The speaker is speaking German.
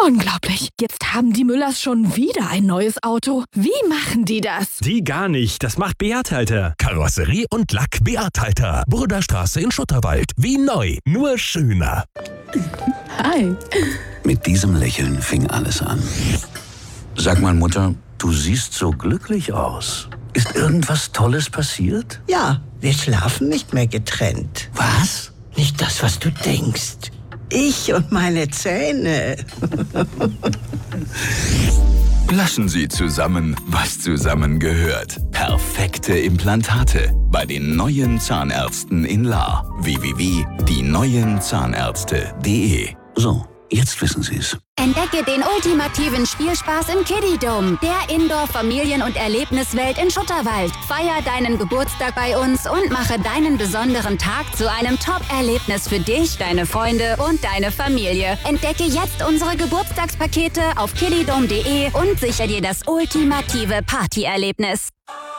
Unglaublich. Jetzt haben die Müllers schon wieder ein neues Auto. Wie machen die das? Die gar nicht. Das macht Beat Halter. Karosserie und Lack Beat Halter. Burderstraße in Schutterwald. Wie neu, nur schöner. Hi. Mit diesem Lächeln fing alles an. Sag mal, Mutter, du siehst so glücklich aus. Ist irgendwas Tolles passiert? Ja, wir schlafen nicht mehr getrennt. Was? Nicht das, was du denkst. Ich und meine Zähne. Lassen Sie zusammen, was zusammengehört. Perfekte Implantate bei den neuen Zahnärzten in Lahr. www.dieneuenzahnärzte.de. So, jetzt wissen Sie es. Entdecke den ultimativen Spielspaß im Kiddie-Dome, der Indoor-Familien- und Erlebniswelt in Schutterwald. Feier deinen Geburtstag bei uns und mache deinen besonderen Tag zu einem Top-Erlebnis für dich, deine Freunde und deine Familie. Entdecke jetzt unsere Geburtstagspakete auf kiddiedome.de und sichere dir das ultimative Partyerlebnis.